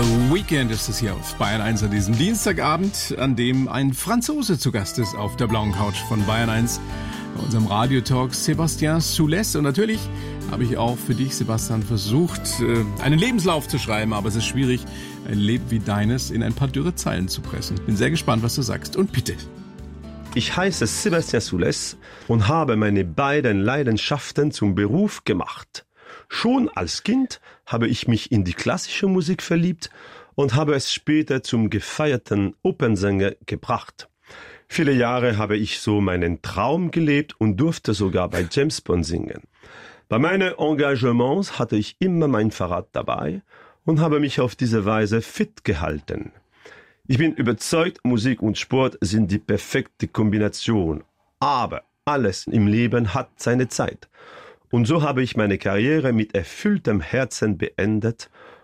The Weekend ist es hier auf Bayern 1 an diesem Dienstagabend, an dem ein Franzose zu Gast ist auf der blauen Couch von Bayern 1 bei unserem Radiotalk, Sébastien Soulès. Und natürlich habe ich auch für dich, Sebastian, versucht, einen Lebenslauf zu schreiben, aber es ist schwierig, ein Leben wie deines in ein paar dürre Zeilen zu pressen. Bin sehr gespannt, was du sagst. Und bitte. Ich heiße Sébastien Soulès und habe meine beiden Leidenschaften zum Beruf gemacht. Schon als Kind habe ich mich in die klassische Musik verliebt und habe es später zum gefeierten Opernsänger gebracht. Viele Jahre habe ich so meinen Traum gelebt und durfte sogar bei James Bond singen. Bei meinen Engagements hatte ich immer mein Fahrrad dabei und habe mich auf diese Weise fit gehalten. Ich bin überzeugt, Musik und Sport sind die perfekte Kombination. Aber alles im Leben hat seine Zeit. Und so habe ich meine Karriere mit erfülltem Herzen beendet